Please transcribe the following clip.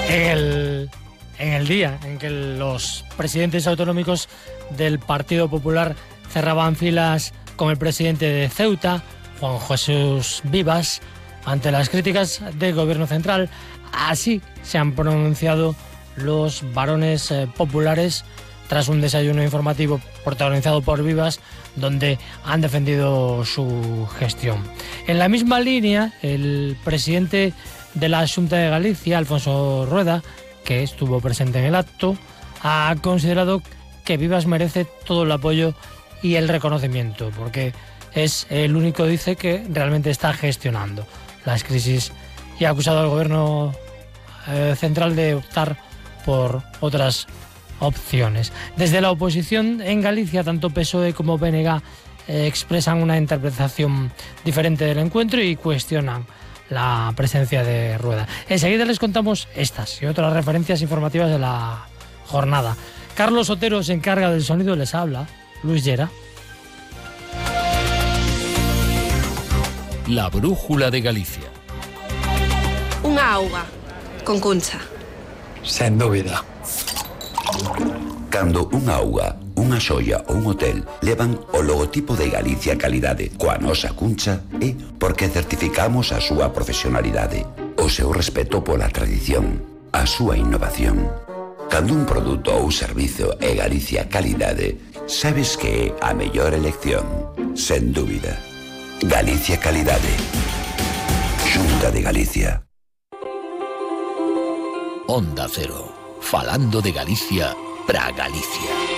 En el día en que los presidentes autonómicos del Partido Popular cerraban filas con el presidente de Ceuta, Juan Jesús Vivas, ante las críticas del Gobierno central, así se han pronunciado los varones populares tras un desayuno informativo protagonizado por Vivas, donde han defendido su gestión. En la misma línea, el presidente de la Xunta de Galicia, Alfonso Rueda, que estuvo presente en el acto, ha considerado que Vivas merece todo el apoyo y el reconocimiento, porque es el único, dice, que realmente está gestionando las crisis, y ha acusado al Gobierno central de optar por otras opciones. Desde la oposición en Galicia, tanto PSOE como BNG expresan una interpretación diferente del encuentro y cuestionan la presencia de Rueda. Enseguida les contamos estas y otras referencias informativas de la jornada. Carlos Otero se encarga del sonido, les habla Luis Llera. La brújula de Galicia. Unha auga con Concha. Sen dúbida. Cando unha auga, unha xoia ou un hotel levan o logotipo de Galicia Calidade coa nosa cuncha, é porque certificamos a súa profesionalidade, o seu respeto pola tradición, a súa innovación. Cando un produto ou servizo é Galicia Calidade, sabes que é a mellor elección, sen dúbida. Galicia Calidade. Xunta de Galicia. Onda Cero. Falando de Galicia para Galicia.